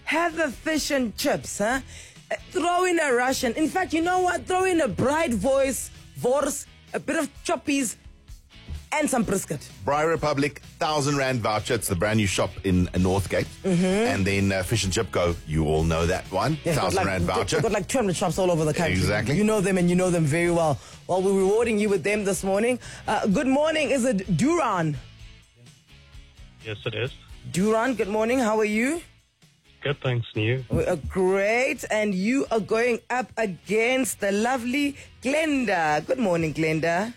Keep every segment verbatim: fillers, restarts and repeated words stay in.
have a fish and chips, huh? Uh, Throw in a Russian. In fact, you know what? Throw in a bright voice, vorse, a bit of choppies, and some brisket. Briar Republic, thousand rand voucher. It's the brand new shop in uh, Northgate. Mm-hmm. And then uh, Fish and Chip Go. You all know that one. Yeah, thousand like, rand voucher. They've got like two hundred shops all over the country. Exactly. You know them and you know them very well. Well, we're rewarding you with them this morning. Uh, good morning. Is it Duran? Yes, it is. Duran, good morning. How are you? Good, thanks, and you? We are great. And you are going up against the lovely Glenda. Good morning, Glenda.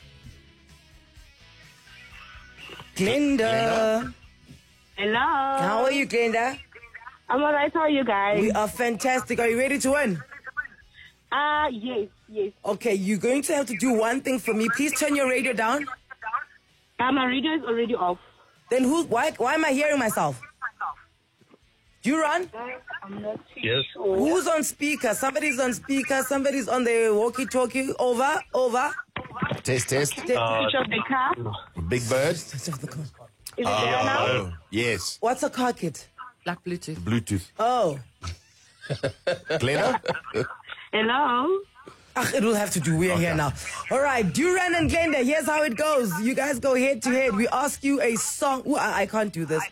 Glenda. Hello. How are you, Glenda? I'm alright. How are you guys? We are fantastic. Are you ready to win? Uh, yes, yes. Okay, you're going to have to do one thing for me. Please turn your radio down. Uh, my radio is already off. Then who? Why? Why am I hearing myself? Duran? I'm not too Yes. sure. Who's on speaker? Somebody's on speaker. Somebody's on the walkie-talkie. Over, over. Test, test. The Uh, switch of the car? Big Bird. Is it there now? Oh, yes. What's a car kit? Black Bluetooth. Bluetooth. Oh, Glenda? Hello? Ach, it will have to do. We're here now. All right, Duran and Glenda, here's how it goes. You guys go head to head. We ask you a song. Ooh, I, I can't do this.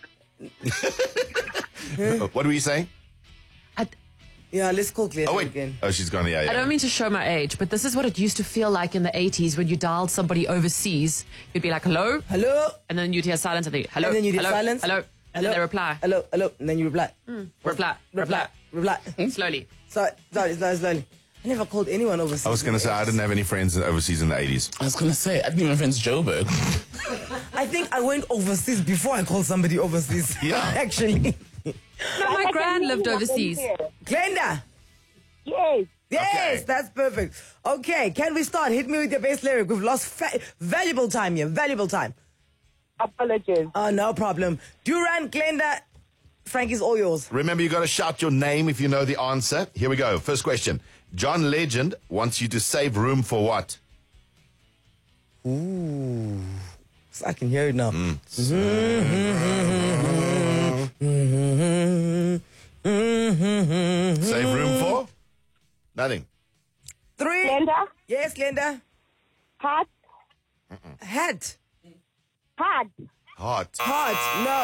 What were you saying? I, Yeah, let's call Glenda Oh, wait. again. Oh, she's gone. Yeah, yeah. I don't mean to show my age, but this is what it used to feel like in the eighties when you dialed somebody overseas. You'd be like, hello? Hello? And then you'd hear silence and they, hello? And then you hear hello, silence. Hello? And Hello? then they reply. Hello, hello. And then you reply. Reply. Reply. Reply. Slowly. Sorry, sorry, slowly, slowly. I never called anyone overseas. I was going to say, I didn't have any friends overseas in the eighties. I was gonna say, I think my friend's Joburg. I think I went overseas before I called somebody overseas. Yeah. Actually. My gran lived overseas. Glenda. Yes. Yes, Okay. that's perfect. Okay, can we start? Hit me with your bass lyric. We've lost fa- valuable time here. Valuable time. Apologies. Oh, no problem. Duran, Glenda, Frankie's all yours. Remember, you got to shout your name if you know the answer. Here we go. First question. John Legend wants you to save room for what? Ooh. So I can hear it now. Save room for? Nothing. Three. Glenda? Yes, Glenda. Hot? Hat. Hot? Hot. Heart. No.